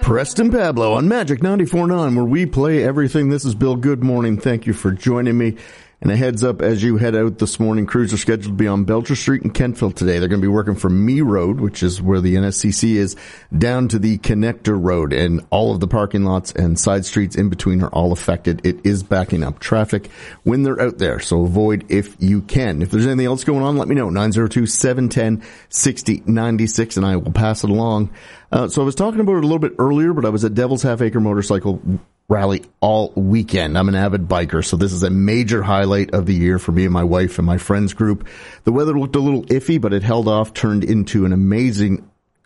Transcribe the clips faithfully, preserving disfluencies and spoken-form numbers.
Preston Pablo on Magic ninety-four point nine, where we play everything. This is Bill. Good morning. Thank you for joining me. And a heads up, as you head out this morning, crews are scheduled to be on Belcher Street in Kentville today. They're going to be working from Me Road, which is where the N S C C is, down to the Connector Road. And all of the parking lots and side streets in between are all affected. It is backing up traffic when they're out there, so avoid if you can. If there's anything else going on, let me know. nine oh two, seven one zero, six oh nine six, and I will pass it along. Uh, so I was talking about it a little bit earlier, but I was at Devil's Half Acre Motorcycle Rally all weekend. I'm an avid biker, so this is a major highlight of the year for me and my wife and my friends group. The weather looked a little iffy, but it held off, turned into an amazing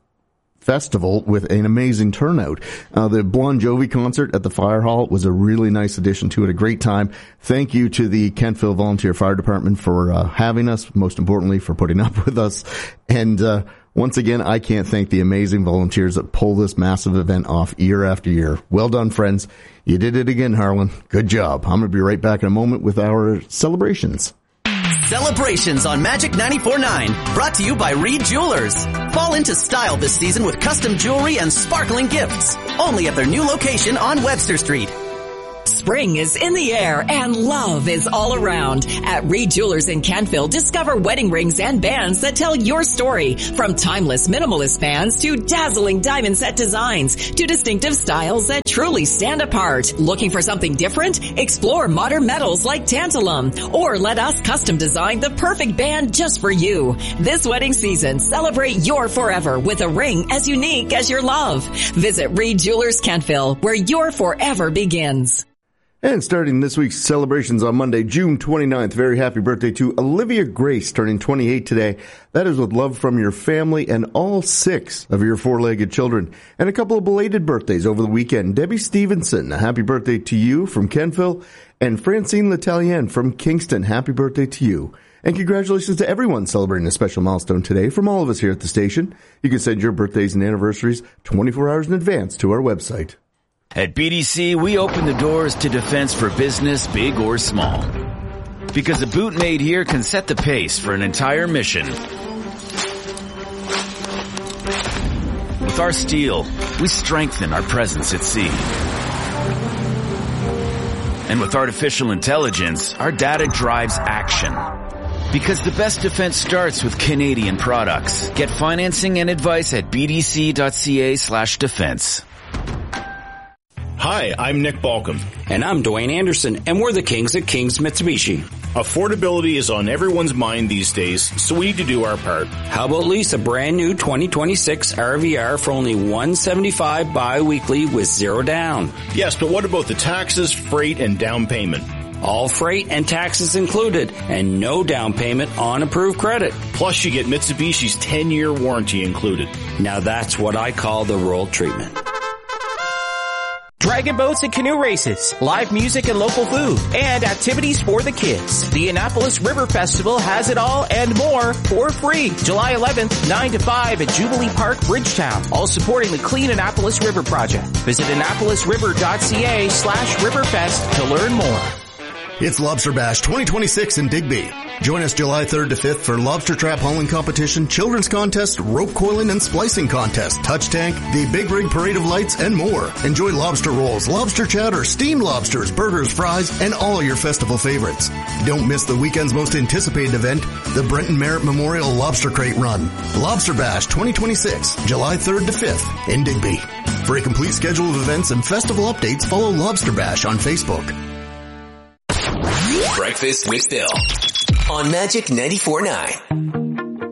festival with an amazing turnout. Uh, the Bon Jovi concert at the fire hall was a really nice addition to it, a great time. Thank you to the Kentville Volunteer Fire Department for uh, having us, most importantly for putting up with us. And uh once again, I can't thank the amazing volunteers that pull this massive event off year after year. Well done, friends. You did it again, Harlan. Good job. I'm going to be right back in a moment with our celebrations. Celebrations on Magic ninety-four point nine, brought to you by Reed Jewelers. Fall into style this season with custom jewelry and sparkling gifts. Only at their new location on Webster Street. Spring is in the air and love is all around. At Reed Jewelers in Kentville, discover wedding rings and bands that tell your story. From timeless minimalist bands to dazzling diamond set designs to distinctive styles that truly stand apart. Looking for something different? Explore modern metals like tantalum, or let us custom design the perfect band just for you. This wedding season, celebrate your forever with a ring as unique as your love. Visit Reed Jewelers Kentville, where your forever begins. And starting this week's celebrations on Monday, June twenty-ninth, very happy birthday to Olivia Grace, turning twenty-eight today. That is with love from your family and all six of your four-legged children. And a couple of belated birthdays over the weekend. Debbie Stevenson, a happy birthday to you from Kentville. And Francine L'Italienne from Kingston, happy birthday to you. And congratulations to everyone celebrating a special milestone today from all of us here at the station. You can send your birthdays and anniversaries twenty-four hours in advance to our website. At B D C, we open the doors to defense for business, big or small. Because a boot made here can set the pace for an entire mission. With our steel, we strengthen our presence at sea. And with artificial intelligence, our data drives action. Because the best defense starts with Canadian products. Get financing and advice at bdc.ca slash defense. Hi, I'm Nick Balcom. And I'm Dwayne Anderson, and we're the Kings at Kings Mitsubishi. Affordability is on everyone's mind these days, so we need to do our part. How about lease a brand new twenty twenty-six R V R for only one hundred seventy-five dollars bi-weekly with zero down? Yes, but what about the taxes, freight, and down payment? All freight and taxes included, and no down payment on approved credit. Plus, you get Mitsubishi's ten-year warranty included. Now that's what I call the rural treatment. Dragon boats and canoe races, live music and local food, and activities for the kids. The Annapolis River Festival has it all and more for free. July eleventh, nine to five at Jubilee Park, Bridgetown. All supporting the Clean Annapolis River Project. Visit annapolisriver.ca slash riverfest to learn more. It's Lobster Bash twenty twenty-six in Digby. Join us July third to fifth for lobster trap hauling competition, children's contest, rope coiling and splicing contest, touch tank, the Big Rig Parade of Lights, and more. Enjoy lobster rolls, lobster chowder, steamed lobsters, burgers, fries, and all your festival favorites. Don't miss the weekend's most anticipated event, the Brenton Merritt Memorial Lobster Crate Run. Lobster Bash twenty twenty-six, July third to fifth in Digby. For a complete schedule of events and festival updates, follow Lobster Bash on Facebook. Breakfast with Bill on Magic ninety-four point nine.